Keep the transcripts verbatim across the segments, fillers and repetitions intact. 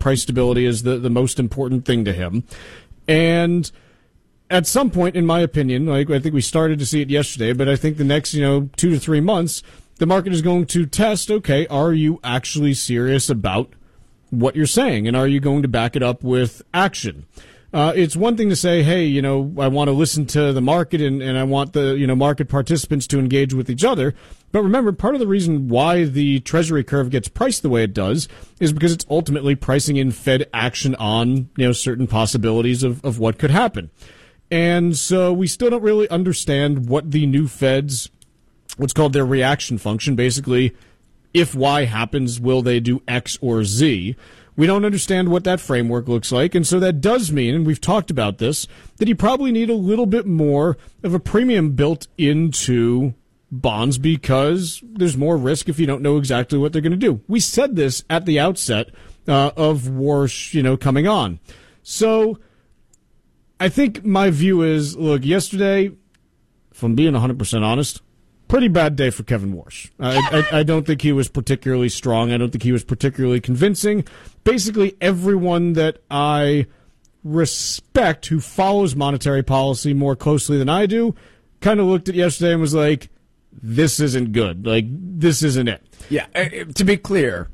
price stability is the, the most important thing to him. And at some point, in my opinion, like I think we started to see it yesterday, but I think the next, you know, two to three months, the market is going to test, okay, are you actually serious about what you're saying? And are you going to back it up with action? Uh, it's one thing to say, hey, you know, I want to listen to the market and, and I want the, you know, market participants to engage with each other. But remember, part of the reason why the Treasury curve gets priced the way it does is because it's ultimately pricing in Fed action on, you know, certain possibilities of, of what could happen. And so we still don't really understand what the new Fed's, what's called their reaction function, basically, if Y happens, will they do X or Z? We don't understand what that framework looks like, and so that does mean, and we've talked about this, that you probably need a little bit more of a premium built into bonds because there's more risk if you don't know exactly what they're going to do. We said this at the outset uh, of Warsh, you know, coming on. So I think my view is, look, yesterday, if I'm being one hundred percent honest, pretty bad day for Kevin Warsh. I, I, I don't think he was particularly strong. I don't think he was particularly convincing. Basically, everyone that I respect who follows monetary policy more closely than I do kind of looked at yesterday and was like, this isn't good. Like, this isn't it. Yeah, uh, to be clear,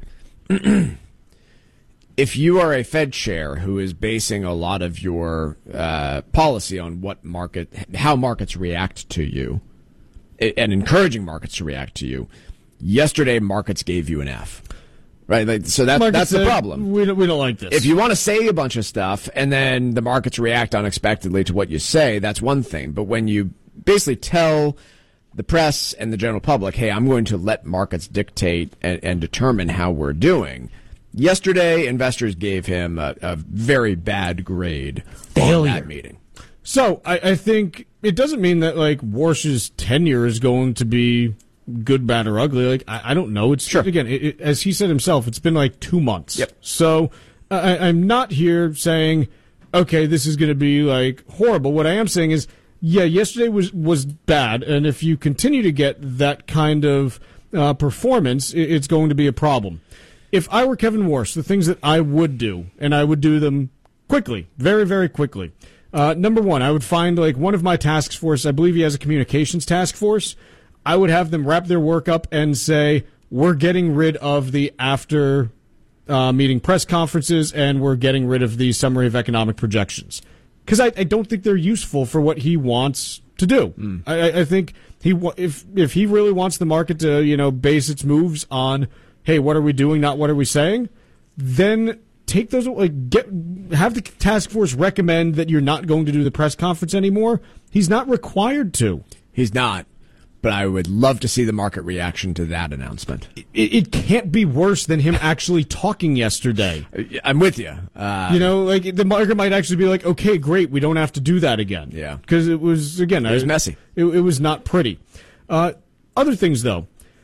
if you are a Fed chair who is basing a lot of your uh, policy on what market, how markets react to you, and encouraging markets to react to you, yesterday markets gave you an F. Right, like, so that, that's the problem. We don't, we don't like this. If you want to say a bunch of stuff and then the markets react unexpectedly to what you say, that's one thing. But when you basically tell the press and the general public, hey, I'm going to let markets dictate and, and determine how we're doing. Yesterday, investors gave him a, a very bad grade Failure. on that meeting. So I, I think it doesn't mean that like Warsh's tenure is going to be good, bad, or ugly. Like I, I don't know. It's sure. Again, it, it, as he said himself, it's been like two months. Yep. So I, I'm not here saying, okay, this is going to be like horrible. What I am saying is, yeah, yesterday was was bad, and if you continue to get that kind of uh, performance, it, it's going to be a problem. If I were Kevin Warsh, the things that I would do, and I would do them quickly, very, very quickly. Uh, number one, I would find like one of my task force. I believe he has a communications task force. I would have them wrap their work up and say, we're getting rid of the after uh, meeting press conferences and we're getting rid of the summary of economic projections. Because I, I don't think they're useful for what he wants to do. Mm. I, I think he if if he really wants the market to, you know, base its moves on, hey, what are we doing, not what are we saying, then take those, like, get have the task force recommend that you're not going to do the press conference anymore. He's not required to. He's not. But I would love to see the market reaction to that announcement. It, it can't be worse than him actually talking yesterday. I'm with you. Uh, you know, like the market might actually be like, okay, great, we don't have to do that again. Yeah. Because it was, again, it was I, messy. It, it was not pretty. Uh, other things, though,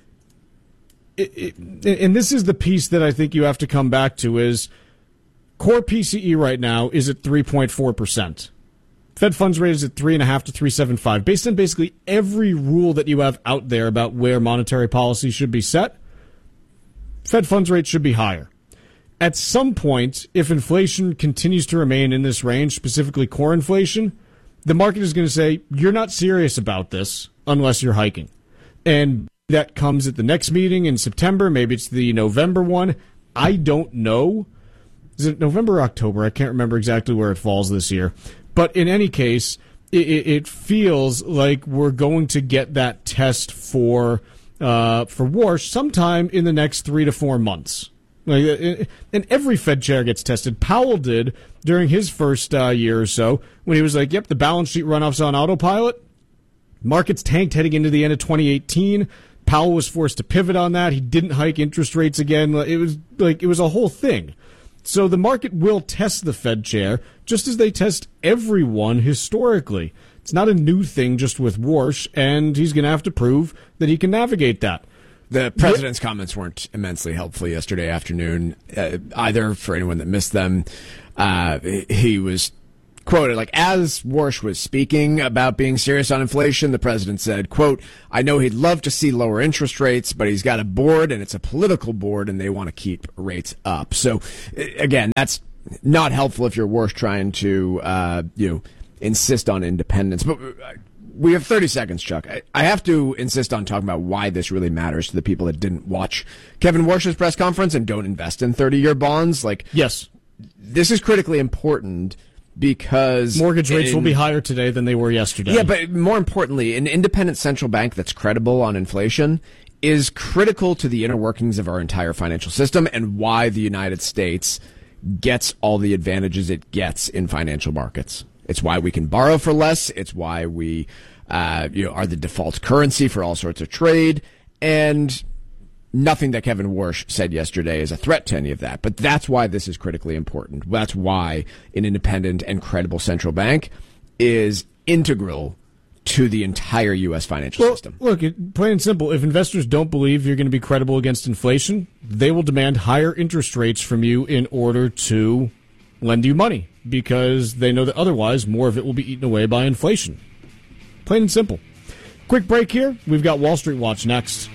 it, it, and this is the piece that I think you have to come back to, is core P C E right now is at three point four percent. Fed funds rate is at three point five to three point seven five. Based on basically every rule that you have out there about where monetary policy should be set, Fed funds rate should be higher. At some point, if inflation continues to remain in this range, specifically core inflation, the market is going to say, you're not serious about this unless you're hiking. And that comes at the next meeting in September. Maybe it's the November one. I don't know. Is it November or October? I can't remember exactly where it falls this year. But in any case, it, it feels like we're going to get that test for uh, for Warsh sometime in the next three to four months. Like, and every Fed chair gets tested. Powell did during his first uh, year or so when he was like, yep, the balance sheet runoff's on autopilot. Markets tanked heading into the end of twenty eighteen. Powell was forced to pivot on that. He didn't hike interest rates again. It was like it was a whole thing. So the market will test the Fed chair just as they test everyone historically. It's not a new thing just with Warsh, and he's going to have to prove that he can navigate that. The president's comments weren't immensely helpful yesterday afternoon, uh, either for anyone that missed them. Uh, he was quoted, like, as Warsh was speaking about being serious on inflation, the president said, quote, I know he'd love to see lower interest rates, but he's got a board, and it's a political board, and they want to keep rates up. So, again, that's not helpful if you're Warsh trying to, uh, you know, insist on independence. But we have thirty seconds, Chuck. I, I have to insist on talking about why this really matters to the people that didn't watch Kevin Warsh's press conference and don't invest in thirty-year bonds. Like, yes, this is critically important because mortgage rates in, will be higher today than they were yesterday. Yeah, but more importantly, an independent central bank that's credible on inflation is critical to the inner workings of our entire financial system and why the United States gets all the advantages it gets in financial markets. It's why we can borrow for less. It's why we uh, you know, are the default currency for all sorts of trade. And nothing that Kevin Warsh said yesterday is a threat to any of that. But that's why this is critically important. That's why an independent and credible central bank is integral to the entire U S financial well, system. Look, plain and simple, if investors don't believe you're going to be credible against inflation, they will demand higher interest rates from you in order to lend you money, because they know that otherwise more of it will be eaten away by inflation. Plain and simple. Quick break here. We've got Wall Street Watch next.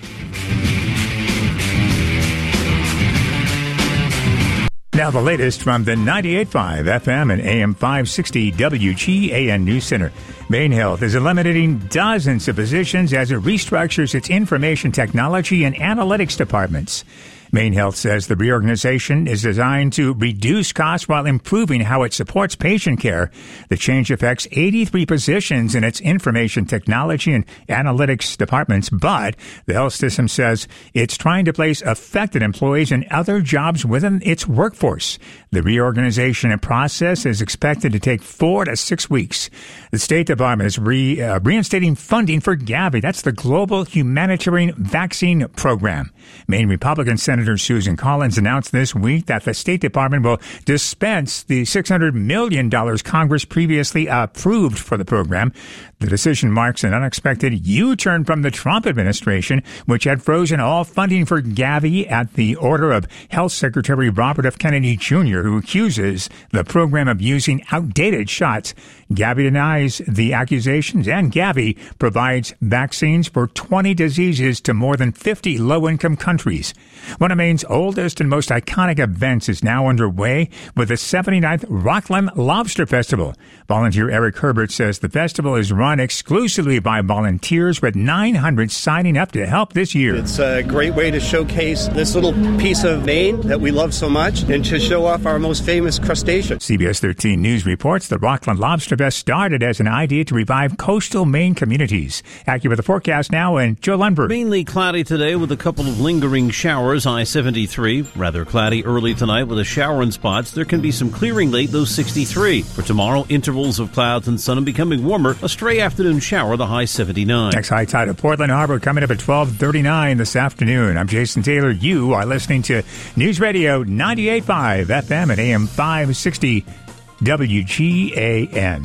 Now the latest from the ninety-eight point five F M and A M five sixty W G A N News Center. Maine Health is eliminating dozens of positions as it restructures its information technology and analytics departments. Maine Health says the reorganization is designed to reduce costs while improving how it supports patient care. The change affects eighty-three positions in its information technology and analytics departments, but the health system says it's trying to place affected employees in other jobs within its workforce. The reorganization process is expected to take four to six weeks. The State Department is re, uh, reinstating funding for Gavi. That's the Global Humanitarian Vaccine Program. Maine Republican Senator Senator Susan Collins announced this week that the State Department will dispense the six hundred million dollars Congress previously approved for the program. The decision marks an unexpected U-turn from the Trump administration, which had frozen all funding for Gavi at the order of Health Secretary Robert F. Kennedy Junior, who accuses the program of using outdated shots. Gavi denies the accusations, and Gavi provides vaccines for twenty diseases to more than fifty low-income countries. One of Maine's oldest and most iconic events is now underway with the seventy-ninth Rockland Lobster Festival. Volunteer Eric Herbert says the festival is run exclusively by volunteers, with nine hundred signing up to help this year. It's a great way to showcase this little piece of Maine that we love so much and to show off our most famous crustacean. C B S thirteen News reports the Rockland Lobster Fest started as an idea to revive coastal Maine communities. Accurate the forecast now, and Joe Lundberg. Mainly cloudy today with a couple of lingering showers. I seventy-three, rather cloudy early tonight with a shower in spots. There can be some clearing late, though sixty-three. For tomorrow, intervals of clouds and sun and becoming warmer. A stray afternoon shower, the high seventy-nine. Next high tide of Portland Harbor coming up at twelve thirty-nine this afternoon. I'm Jason Taylor. You are listening to News Radio ninety-eight point five F M and A M five sixty W G A N.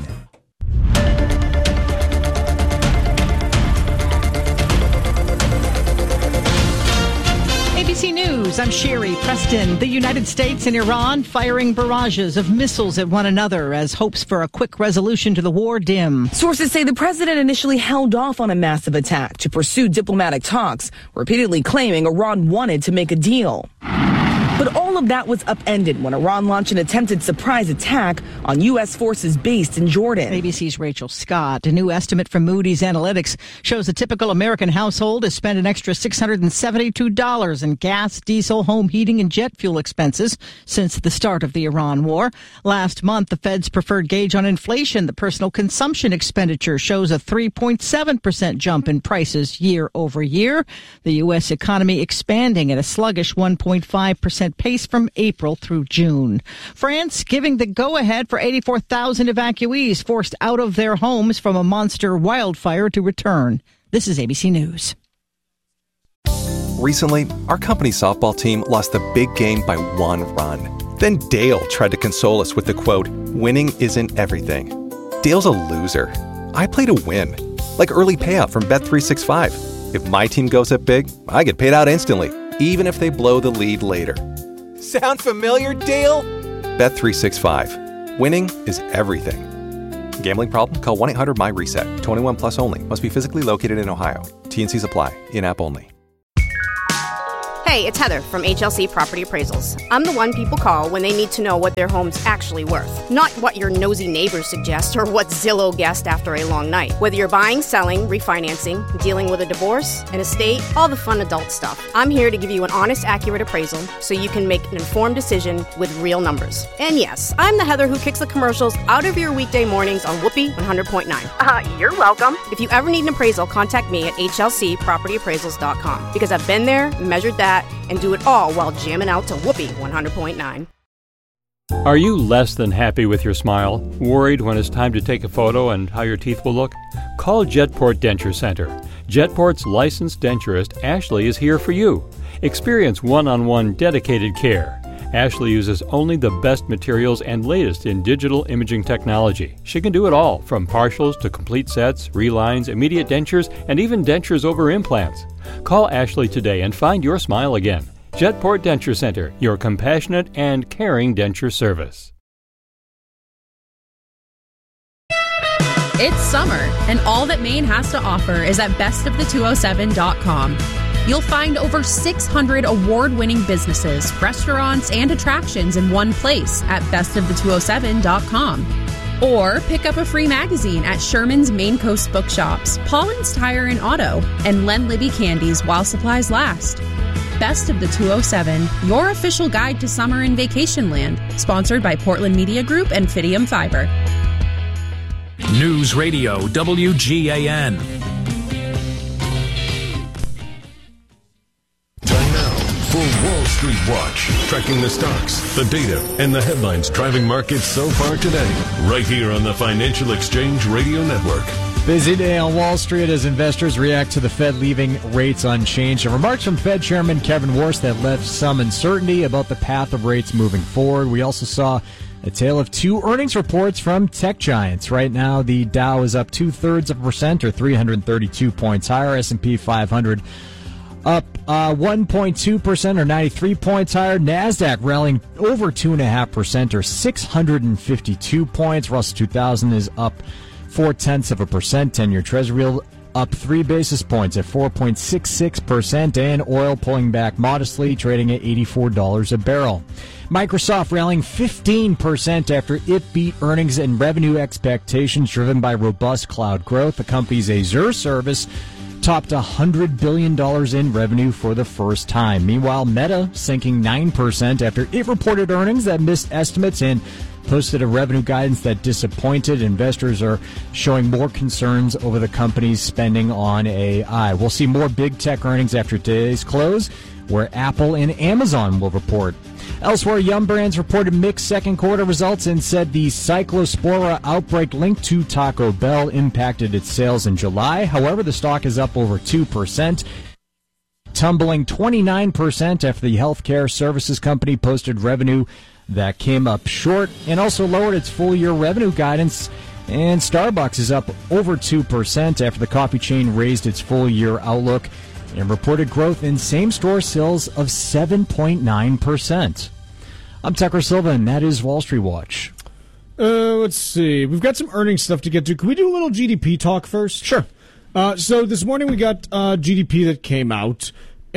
A B C News, I'm Sherry Preston. The United States and Iran firing barrages of missiles at one another as hopes for a quick resolution to the war dim. Sources say the president initially held off on a massive attack to pursue diplomatic talks, repeatedly claiming Iran wanted to make a deal. But all of that was upended when Iran launched an attempted surprise attack on U S forces based in Jordan. A B C's Rachel Scott. A new estimate from Moody's Analytics shows a typical American household has spent an extra six hundred seventy-two dollars in gas, diesel, home heating, and jet fuel expenses since the start of the Iran war. Last month, the Fed's preferred gauge on inflation, the personal consumption expenditure, shows a three point seven percent jump in prices year over year. The U S economy expanding at a sluggish one point five percent pace from April through June. France giving the go-ahead for eighty-four thousand evacuees forced out of their homes from a monster wildfire to return. This is A B C News. Recently, our company softball team lost the big game by one run. Then Dale tried to console us with the quote, "Winning isn't everything." Dale's a loser. I play to win, like early payout from Bet three sixty-five. If my team goes up big, I get paid out instantly, even if they blow the lead later. Sound familiar, Dale? Bet three sixty-five. Winning is everything. Gambling problem? Call one eight hundred my reset. twenty-one plus only. Must be physically located in Ohio. T N Cs apply. In-app only. Hey, it's Heather from H L C Property Appraisals. I'm the one people call when they need to know what their home's actually worth, not what your nosy neighbors suggest or what Zillow guessed after a long night. Whether you're buying, selling, refinancing, dealing with a divorce, an estate, all the fun adult stuff, I'm here to give you an honest, accurate appraisal so you can make an informed decision with real numbers. And yes, I'm the Heather who kicks the commercials out of your weekday mornings on Whoopee one hundred point nine. Uh, you're welcome. If you ever need an appraisal, contact me at H L C property appraisals dot com because I've been there, measured that, and do it all while jamming out to Whoopee one hundred point nine. Are you less than happy with your smile? Worried when it's time to take a photo and how your teeth will look? Call Jetport Denture Center. Jetport's licensed denturist, Ashley, is here for you. Experience one-on-one dedicated care. Ashley uses only the best materials and latest in digital imaging technology. She can do it all, from partials to complete sets, relines, immediate dentures, and even dentures over implants. Call Ashley today and find your smile again. Jetport Denture Center, your compassionate and caring denture service. It's summer, and all that Maine has to offer is at best of the two oh seven dot com. You'll find over six hundred award-winning businesses, restaurants, and attractions in one place at best of the two oh seven dot com. Or pick up a free magazine at Sherman's Maine Coast Bookshops, Pauline's Tire and Auto, and Len Libby Candies while supplies last. Best of the two oh seven, your official guide to summer in vacation land. Sponsored by Portland Media Group and Fidium Fiber. News Radio W G A N. Time now for Wall Street Watch, tracking the stocks, the data, and the headlines driving markets so far today, right here on the Financial Exchange Radio Network. Busy day on Wall Street as investors react to the Fed leaving rates unchanged. And remarks from Fed Chairman Kevin Warsh that left some uncertainty about the path of rates moving forward. We also saw a tale of two earnings reports from tech giants. Right now, the Dow is up two-thirds of a percent, or three hundred thirty-two points higher. S and P five hundred up uh, one point two percent, or ninety-three points higher. NASDAQ rallying over two point five percent, or six hundred fifty-two points. Russell two thousand is up four-tenths of a percent. ten-year Treasury yield up three basis points at four point six six percent, and oil pulling back modestly, trading at eighty-four dollars a barrel. Microsoft rallying fifteen percent after it beat earnings and revenue expectations driven by robust cloud growth. The company's Azure service topped one hundred billion dollars in revenue for the first time. Meanwhile, Meta sinking nine percent after it reported earnings that missed estimates and posted a revenue guidance that disappointed. Investors are showing more concerns over the company's spending on A I. We'll see more big tech earnings after today's close, where Apple and Amazon will report. Elsewhere, Yum Brands reported mixed second quarter results and said the Cyclospora outbreak linked to Taco Bell impacted its sales in July. However, the stock is up over two percent, tumbling twenty-nine percent after the healthcare services company posted revenue that came up short and also lowered its full-year revenue guidance. And Starbucks is up over two percent after the coffee chain raised its full-year outlook and reported growth in same-store sales of seven point nine percent. I'm Tucker Silva, and that is Wall Street Watch. Uh, let's see. We've got some earnings stuff to get to. Can we do a little G D P talk first? Sure. Uh, so this morning we got uh, G D P that came out,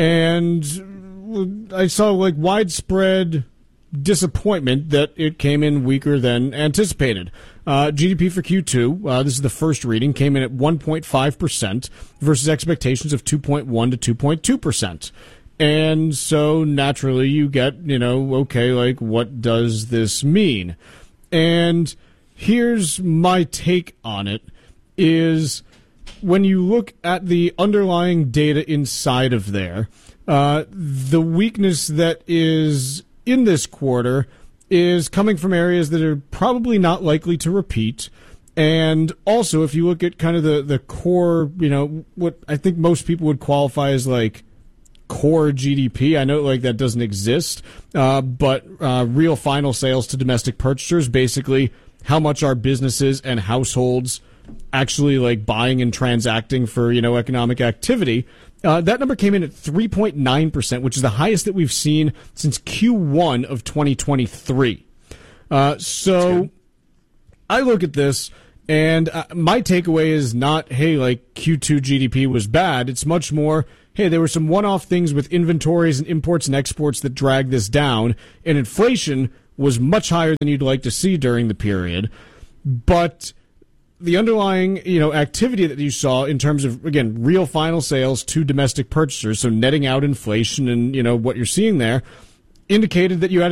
and I saw like widespread disappointment that it came in weaker than anticipated. Uh, G D P for Q two, uh, this is the first reading, came in at one point five percent versus expectations of two point one to two point two percent. And so naturally you get, you know, okay, like what does this mean? And here's my take on it is when you look at the underlying data inside of there, uh, the weakness that is in this quarter is coming from areas that are probably not likely to repeat. And also, if you look at kind of the, the core, you know, what I think most people would qualify as like core G D P. I know like that doesn't exist, uh, but uh, real final sales to domestic purchasers, basically how much are businesses and households actually like buying and transacting for, you know, economic activity. Uh, that number came in at three point nine percent, which is the highest that we've seen since Q one of twenty twenty-three. Uh, so I look at this, And uh, my takeaway is not, hey, like Q two G D P was bad. It's much more, hey, there were some one-off things with inventories and imports and exports that dragged this down, and inflation was much higher than you'd like to see during the period. But the underlying, you know, activity that you saw in terms of, again, real final sales to domestic purchasers, so netting out inflation and, you know, what you're seeing there, indicated that you had